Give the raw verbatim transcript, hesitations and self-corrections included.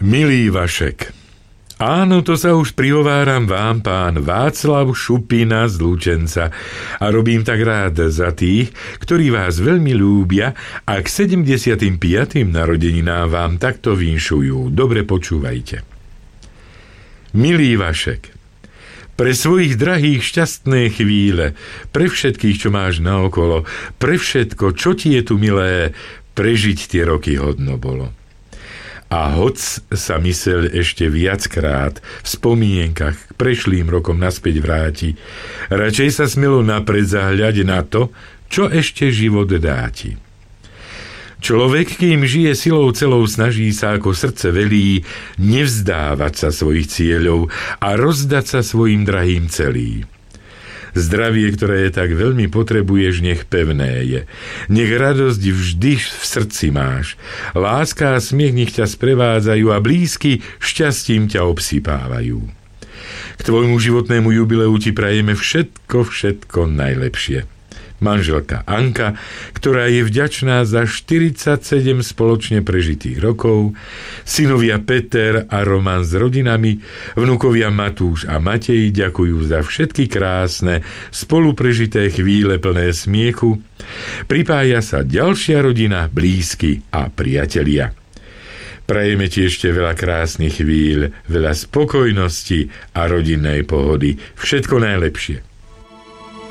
Milý Vašek, áno, to sa už prihováram vám, pán Václav Šupina z Lučenca, a robím tak rád za tých, ktorí vás veľmi ľúbia a k sedemdesiatym piatym narodeninám vám takto vinšujú. Dobre počúvajte. Milý Vašek, pre svojich drahých šťastné chvíle, pre všetkých, čo máš naokolo, pre všetko, čo ti je tu milé, prežiť tie roky hodno bolo. A hoc sa mysel ešte viackrát v spomienkach k prešlým rokom naspäť vráti, radšej sa smelo napred zahľať na to, čo ešte život dá ti. Človek, kým žije silou celou, snaží sa, ako srdce velí, nevzdávať sa svojich cieľov a rozdať sa svojim drahým celý. Zdravie, ktoré tak veľmi potrebuješ, nech pevné je. Nech radosť vždy v srdci máš. Láska a smiech nech ťa sprevádzajú a blízky šťastím ťa obsypávajú. K tvojmu životnému jubileu ti prajeme všetko, všetko najlepšie. Manželka Anka, ktorá je vďačná za štyridsaťsedem spoločne prežitých rokov, synovia Peter a Roman s rodinami, vnukovia Matúš a Matej ďakujú za všetky krásne spoluprežité chvíle plné smiechu, pripája sa ďalšia rodina, blízky a priatelia. Prajeme ti ešte veľa krásnych chvíľ, veľa spokojnosti a rodinnej pohody. Všetko najlepšie.